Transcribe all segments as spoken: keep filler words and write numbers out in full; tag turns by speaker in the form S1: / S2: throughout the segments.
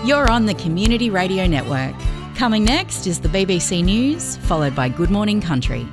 S1: You're on the Community Radio Network. Coming next is the B B C News, followed by Good Morning Country.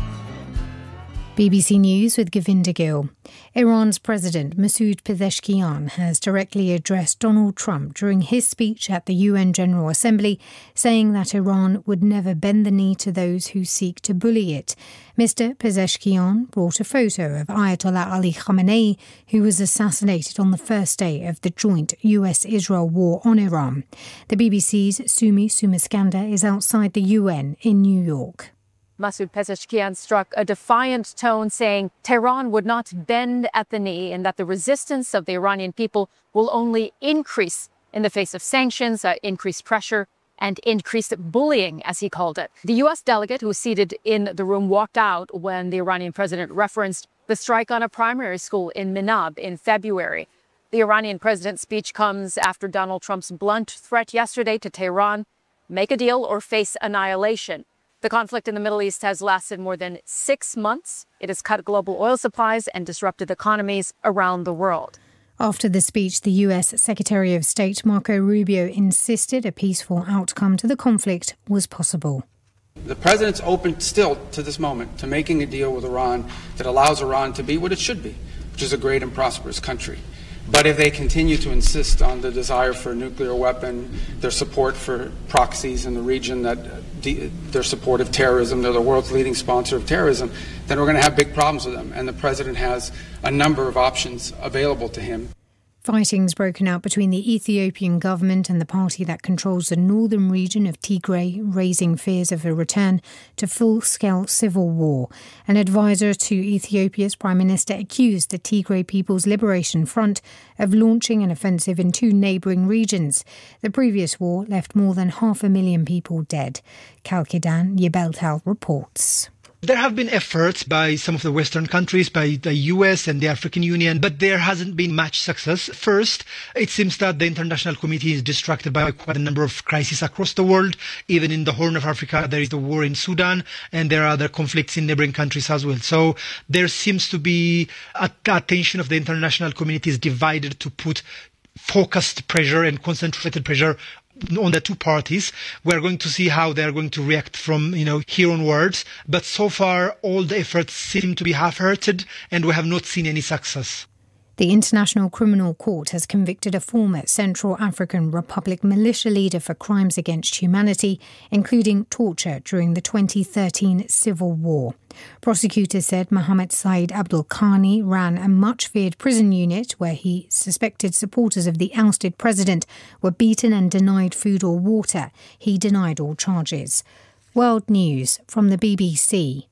S2: B B C News with Govinda Gill. Iran's President Masoud Pezeshkian has directly addressed Donald Trump during his speech at the U N General Assembly, saying that Iran would never bend the knee to those who seek to bully it. Mister Pezeshkian brought a photo of Ayatollah Ali Khamenei, who was assassinated on the first day of the joint U S Israel war on Iran. The B B C's Sumi Sumaskanda is outside the U N in New York.
S3: Masoud Pezeshkian struck a defiant tone, saying Tehran would not bend at the knee and that the resistance of the Iranian people will only increase in the face of sanctions, uh, increased pressure and increased bullying, as he called it. The U S delegate who was seated in the room walked out when the Iranian president referenced the strike on a primary school in Minab in February. The Iranian president's speech comes after Donald Trump's blunt threat yesterday to Tehran, make a deal or face annihilation. The conflict in the Middle East has lasted more than six months. It has cut global oil supplies and disrupted economies around the world.
S2: After the speech, the U S Secretary of State Marco Rubio insisted a peaceful outcome to the conflict was possible.
S4: The president's open still to this moment to making a deal with Iran that allows Iran to be what it should be, which is a great and prosperous country. But if they continue to insist on the desire for a nuclear weapon, their support for proxies in the region, that de- their support of terrorism, they're the world's leading sponsor of terrorism, then we're going to have big problems with them. And the president has a number of options available to him.
S2: Fighting's broken out between the Ethiopian government and the party that controls the northern region of Tigray, raising fears of a return to full-scale civil war. An advisor to Ethiopia's prime minister accused the Tigray People's Liberation Front of launching an offensive in two neighbouring regions. The previous war left more than half a million people dead. Kalkidan Yebeltal reports.
S5: There have been efforts by some of the Western countries, by the U S and the African Union, but there hasn't been much success. First, it seems that the international community is distracted by quite a number of crises across the world. Even in the Horn of Africa, there is the war in Sudan, and there are other conflicts in neighboring countries as well. So there seems to be a attention of the international community is divided to put focused pressure and concentrated pressure on the two parties. We're going to see how they're going to react from, you know, here onwards. But so far, all the efforts seem to be half-hearted, and we have not seen any success.
S2: The International Criminal Court has convicted a former Central African Republic militia leader for crimes against humanity, including torture during the twenty thirteen civil war. Prosecutors said Mohamed Said Abdul Khani ran a much-feared prison unit where he suspected supporters of the ousted president were beaten and denied food or water. He denied all charges. World News from the B B C.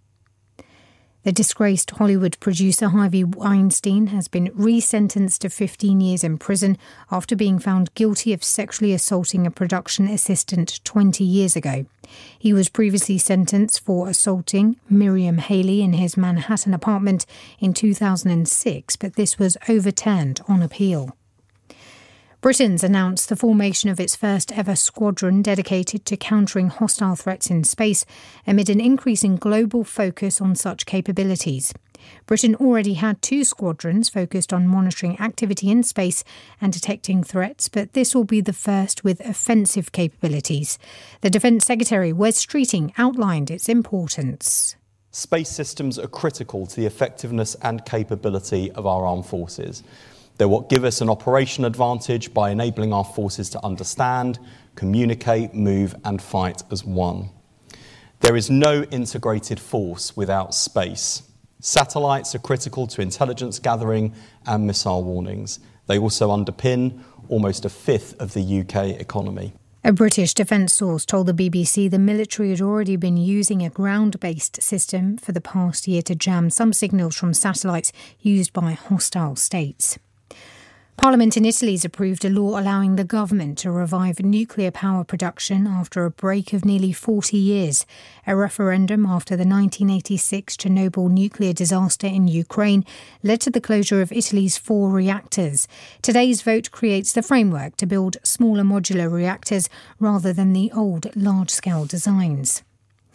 S2: The disgraced Hollywood producer Harvey Weinstein has been resentenced to fifteen years in prison after being found guilty of sexually assaulting a production assistant twenty years ago. He was previously sentenced for assaulting Miriam Haley in his Manhattan apartment in two thousand six, but this was overturned on appeal. Britain's announced the formation of its first ever squadron dedicated to countering hostile threats in space amid an increasing global focus on such capabilities. Britain already had two squadrons focused on monitoring activity in space and detecting threats, but this will be the first with offensive capabilities. The Defence Secretary, Wes Streeting, outlined its importance.
S6: Space systems are critical to the effectiveness and capability of our armed forces. They're what give us an operation advantage by enabling our forces to understand, communicate, move and fight as one. There is no integrated force without space. Satellites are critical to intelligence gathering and missile warnings. They also underpin almost a fifth of the U K economy.
S2: A British defence source told the B B C the military had already been using a ground-based system for the past year to jam some signals from satellites used by hostile states. Parliament in Italy has approved a law allowing the government to revive nuclear power production after a break of nearly forty years. A referendum after the nineteen eighty-six Chernobyl nuclear disaster in Ukraine led to the closure of Italy's four reactors. Today's vote creates the framework to build smaller modular reactors rather than the old large-scale designs.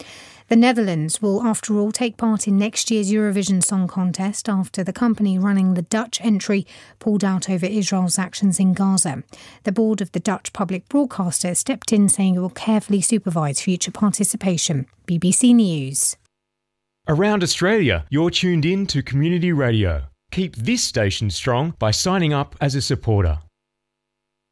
S2: The Netherlands will, after all, take part in next year's Eurovision Song Contest after the company running the Dutch entry pulled out over Israel's actions in Gaza. The board of the Dutch public broadcaster stepped in, saying it will carefully supervise future participation. B B C News.
S7: Around Australia, you're tuned in to Community Radio. Keep this station strong by signing up as a supporter.